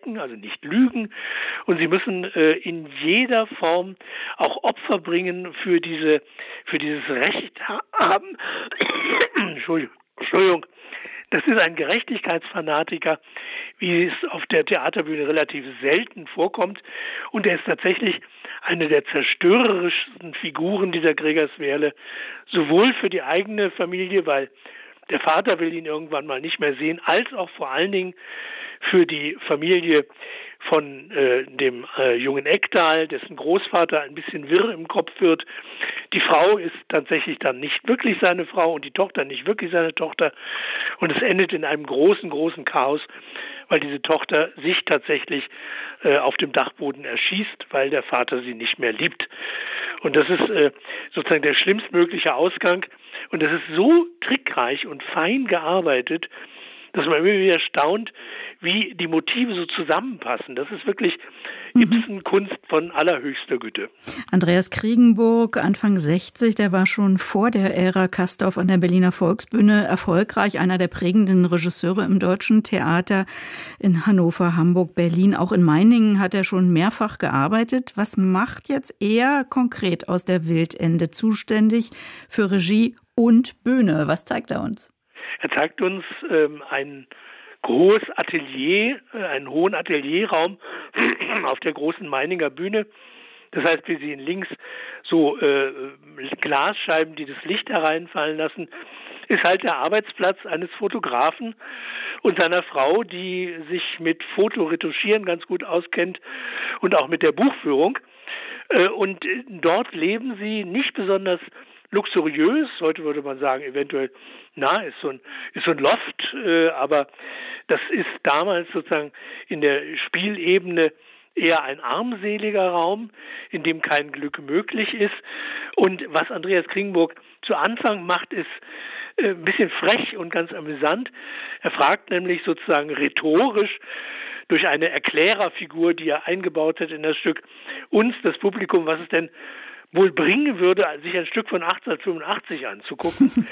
betrügen, also nicht lügen. Und sie müssen in jeder Form auch Opfer bringen für dieses Recht haben. Entschuldigung. Das ist ein Gerechtigkeitsfanatiker, wie es auf der Theaterbühne relativ selten vorkommt. Und er ist tatsächlich eine der zerstörerischsten Figuren dieser Gregers-Werle, sowohl für die eigene Familie, weil der Vater will ihn irgendwann mal nicht mehr sehen, als auch vor allen Dingen für die Familie von dem jungen Ekdal, dessen Großvater ein bisschen wirr im Kopf wird. Die Frau ist tatsächlich dann nicht wirklich seine Frau und die Tochter nicht wirklich seine Tochter. Und es endet in einem großen Chaos, weil diese Tochter sich tatsächlich auf dem Dachboden erschießt, weil der Vater sie nicht mehr liebt. Und das ist sozusagen der schlimmstmögliche Ausgang. Und das ist so trickreich und fein gearbeitet, dass man immer wieder staunt, wie die Motive so zusammenpassen. Das ist wirklich Ibsen-Kunst von allerhöchster Güte. Andreas Kriegenburg, Anfang 60, der war schon vor der Ära Castorf an der Berliner Volksbühne erfolgreich, einer der prägenden Regisseure im deutschen Theater in Hannover, Hamburg, Berlin. Auch in Meiningen hat er schon mehrfach gearbeitet. Was macht jetzt er konkret aus der Wildende zuständig für Regie und Bühne? Was zeigt er uns? Er zeigt uns ein großes Atelier, einen hohen Atelierraum auf der großen Meininger Bühne. Das heißt, wir sehen links so Glasscheiben, die das Licht hereinfallen lassen. Ist halt der Arbeitsplatz eines Fotografen und seiner Frau, die sich mit Fotoretuschieren ganz gut auskennt und auch mit der Buchführung. Und dort leben sie nicht besonders luxuriös, heute würde man sagen, eventuell, ist so ein Loft, aber das ist damals sozusagen in der Spielebene eher ein armseliger Raum, in dem kein Glück möglich ist. Und was Andreas Kriegenburg zu Anfang macht, ist ein bisschen frech und ganz amüsant. Er fragt nämlich sozusagen rhetorisch durch eine Erklärerfigur, die er eingebaut hat in das Stück, uns, das Publikum, was es denn wohl bringen würde, sich ein Stück von 1885 anzugucken.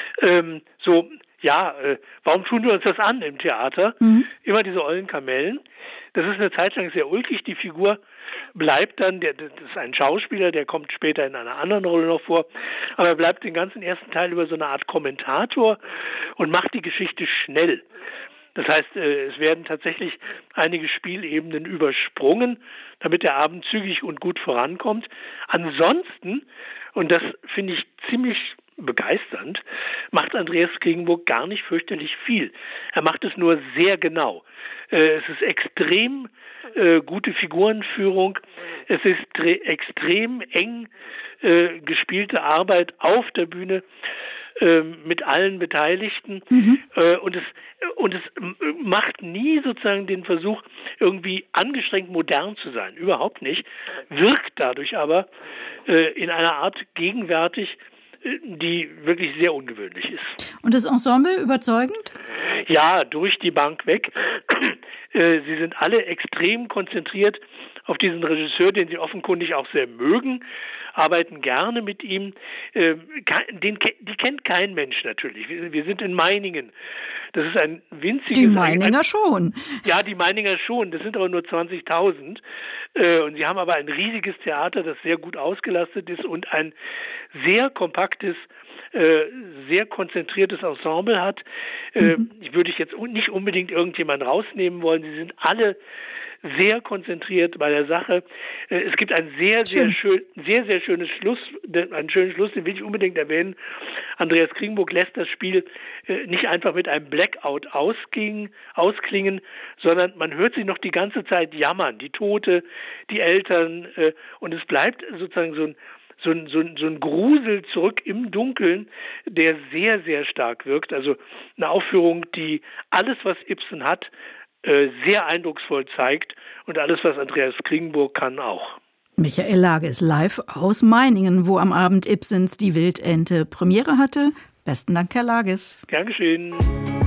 Warum tun wir uns das an im Theater? Immer diese ollen Kamellen. Das ist eine Zeit lang sehr ulkig. Die Figur bleibt dann, das ist ein Schauspieler, der kommt später in einer anderen Rolle noch vor, aber er bleibt den ganzen ersten Teil über so eine Art Kommentator und macht die Geschichte schnell. Das heißt, es werden tatsächlich einige Spielebenen übersprungen, damit der Abend zügig und gut vorankommt. Ansonsten, und das finde ich ziemlich begeisternd, macht Andreas Kriegenburg gar nicht fürchterlich viel. Er macht es nur sehr genau. Es ist extrem gute Figurenführung. Es ist extrem eng gespielte Arbeit auf der Bühne mit allen Beteiligten. Und es macht nie sozusagen den Versuch, irgendwie angestrengt modern zu sein. Überhaupt nicht. Wirkt dadurch aber in einer Art gegenwärtig, die wirklich sehr ungewöhnlich ist. Und das Ensemble überzeugend? Ja, durch die Bank weg. Sie sind alle extrem konzentriert auf diesen Regisseur, den sie offenkundig auch sehr mögen, arbeiten gerne mit ihm. Die kennt kein Mensch natürlich. Wir sind in Meiningen. Das ist ein winziges... Die Meininger schon. Ja, die Meininger schon. Das sind aber nur 20.000. Und sie haben aber ein riesiges Theater, das sehr gut ausgelastet ist und ein sehr kompaktes, sehr konzentriertes Ensemble hat. Ich würde jetzt nicht unbedingt irgendjemanden rausnehmen wollen. Sie sind alle sehr konzentriert bei der Sache. Es gibt ein sehr schönes Schluss, einen schönen Schluss, den will ich unbedingt erwähnen. Andreas Kriegenburg lässt das Spiel nicht einfach mit einem Blackout ausklingen, sondern man hört sie noch die ganze Zeit jammern, die Tote, die Eltern, und es bleibt sozusagen so ein Grusel zurück im Dunkeln, der sehr, sehr stark wirkt. Also eine Aufführung, die alles, was Ibsen hat, sehr eindrucksvoll zeigt und alles, was Andreas Kriegenburg kann, auch. Michael Lage ist live aus Meiningen, wo am Abend Ibsens Die Wildente Premiere hatte. Besten Dank, Herr Lages. Gern geschehen.